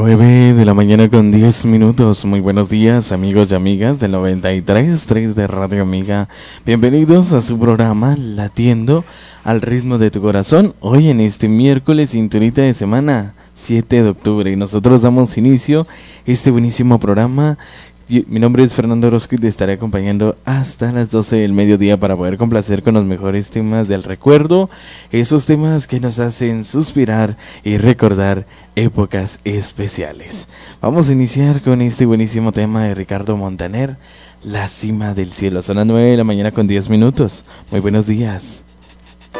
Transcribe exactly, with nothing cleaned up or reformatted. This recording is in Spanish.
nueve de la mañana con diez minutos. Muy buenos días, amigos y amigas del noventa y tres punto tres de Radio Amiga. Bienvenidos a su programa Latiendo al ritmo de tu corazón. Hoy en este miércoles cinturita de semana, siete de octubre. Y nosotros damos inicio a este buenísimo programa. Mi nombre es Fernando Orozco y te estaré acompañando hasta las doce del mediodía para poder complacer con los mejores temas del recuerdo, esos temas que nos hacen suspirar y recordar épocas especiales. Vamos a iniciar con este buenísimo tema de Ricardo Montaner, La Cima del Cielo. Son las nueve de la mañana con diez minutos. Muy buenos días.